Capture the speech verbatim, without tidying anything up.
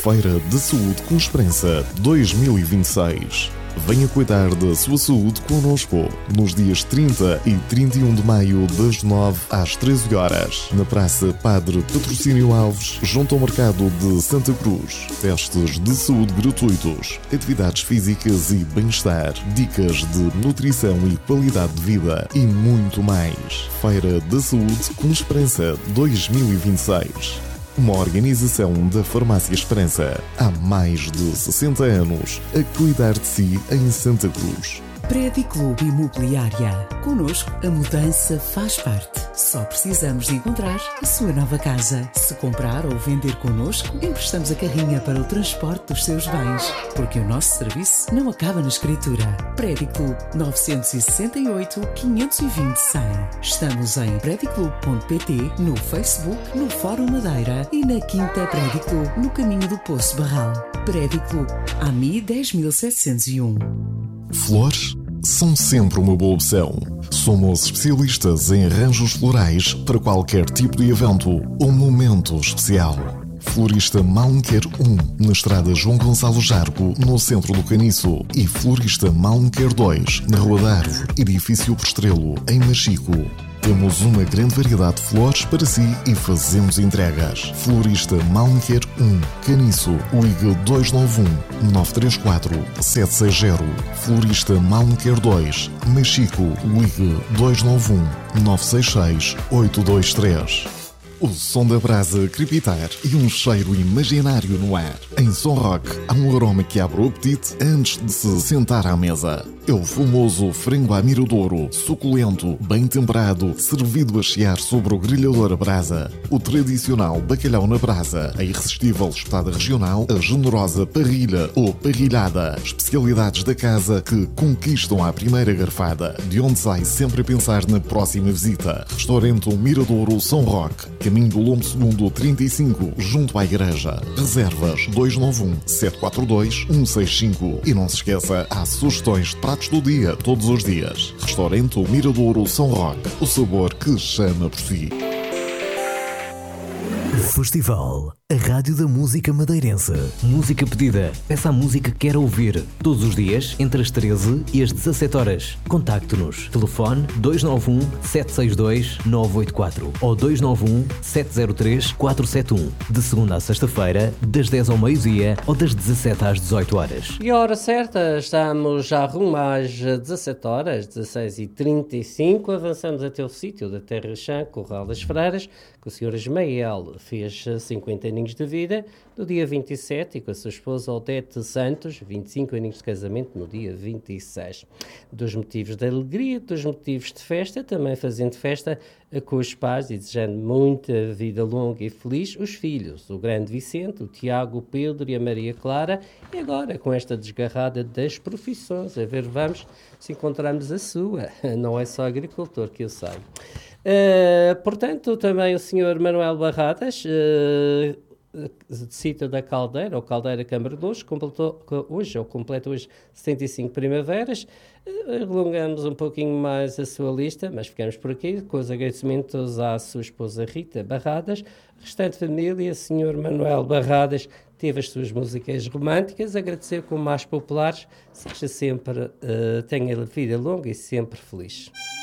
Feira de Saúde com Esperança dois mil e vinte e seis. Venha cuidar da sua saúde connosco nos dias trinta e trinta e um de maio, das nove às treze horas, na Praça Padre Patrocínio Alves, junto ao Mercado de Santa Cruz. Testes de saúde gratuitos, atividades físicas e bem-estar, dicas de nutrição e qualidade de vida e muito mais. Feira da Saúde com Esperança dois mil e vinte e seis. Uma organização da Farmácia Esperança. Há mais de sessenta anos a cuidar de si em Santa Cruz. Prédio Clube Imobiliária. Connosco, a mudança faz parte. Só precisamos de encontrar a sua nova casa. Se comprar ou vender connosco, emprestamos a carrinha para o transporte dos seus bens. Porque o nosso serviço não acaba na escritura. Prédio Clube nove seis oito, quinhentos e vinte, cem. Estamos em prédio clube ponto pt, no Facebook, no Fórum Madeira e na Quinta Prédio Clube, no caminho do Poço Barral. Prédio Clube, A M I dez mil setecentos e um. Flores são sempre uma boa opção. Somos especialistas em arranjos florais para qualquer tipo de evento ou momento especial. Florista Malmequer um, na estrada João Gonçalo Jarco, no centro do Caniço. E Florista Malmequer dois, na Rua da Árvore, edifício Postrelo, em Machico. Temos uma grande variedade de flores para si e fazemos entregas. Florista Malmequer um, Caniço, ligue dois nove um, nove três quatro, sete seis zero. Florista Malmequer dois, Machico, ligue dois nove um, nove seis seis, oito dois três. O som da brasa crepitar e um cheiro imaginário no ar. Em Som Rock há um aroma que abre o apetite antes de se sentar à mesa. É o famoso frango à miradouro, suculento, bem temperado, servido a chiar sobre o grelhador a brasa. O tradicional bacalhau na brasa, a irresistível espetada regional, a generosa parrilha ou parrilhada. Especialidades da casa que conquistam à primeira garfada, de onde sai sempre a pensar na próxima visita. Restaurante Miradouro Som Rock, caminho do Lombo Segundo trinta e cinco, junto à igreja. Reservas dois nove um, sete quatro dois, um seis cinco. E não se esqueça, há sugestões de pratos do dia, todos os dias. Restaurante Miradouro São Roque, o sabor que chama por si. Festival, a rádio da música madeirense. Música pedida. Peça a música que quer ouvir. Todos os dias, entre as treze e as dezassete horas. Contacte-nos. Telefone dois nove um, sete seis dois, nove oito quatro ou dois nove um, sete zero três, quatro sete um. De segunda a sexta-feira, das dez ao meio-dia ou das dezassete às dezoito horas. E a hora certa, estamos já rumo às dezassete horas, dezasseis e trinta e cinco. Avançamos até o sítio da Terra Chã, Corral das Freiras, que o senhor Ismael fez cinquenta aninhos de vida no dia vinte e sete e com a sua esposa Odete Santos, vinte e cinco aninhos de casamento no dia vinte e seis. Dos motivos de alegria, dos motivos de festa, também fazendo festa com os pais e desejando muita vida longa e feliz, os filhos, o grande Vicente, o Tiago, o Pedro e a Maria Clara, e agora com esta desgarrada das profissões, a ver, vamos se encontrarmos a sua, não é só agricultor que eu sei. Uh, portanto, também o senhor Manuel Barradas, uh, de sítio da Caldeira, ou Caldeira Câmara de Luz, completou hoje, ou completa hoje, setenta e cinco primaveras. Uh, alongamos um pouquinho mais a sua lista, mas ficamos por aqui, com os agradecimentos à sua esposa Rita Barradas, restante família, senhor Manuel Barradas, teve as suas músicas românticas, agradecer como mais populares, seja sempre, uh, tenha vida longa e sempre feliz.